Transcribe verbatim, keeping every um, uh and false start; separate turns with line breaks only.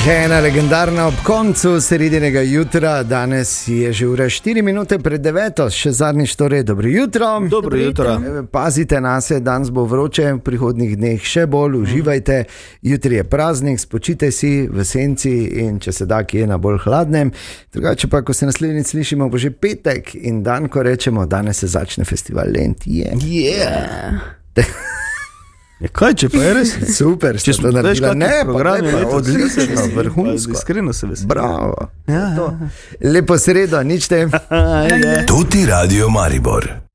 Ena legendarna ob koncu sredinega jutra, danes je že ura štiri minute pred deveto, še zadnjič torej, dobro jutro.
Dobro jutro.
Pazite na se, danes bo vroče, v prihodnih dneh še bolj, uživajte, jutri je praznik, spočite si v senci in če se da kje na bolj hladnem. Drugače pa, ko se naslednjič slišimo, bo že petek in dan, ko rečemo, danes se začne festival Lent. Yeah.
Yeah. Je kaj, če pa je res?
Super, če smo naredili. Ne,
program je
odlično, vrhunsko.
Iskreno se veselim.
Bravo. Ja, ja. Lepo sredo, nič tem.
Tuti Radio Maribor.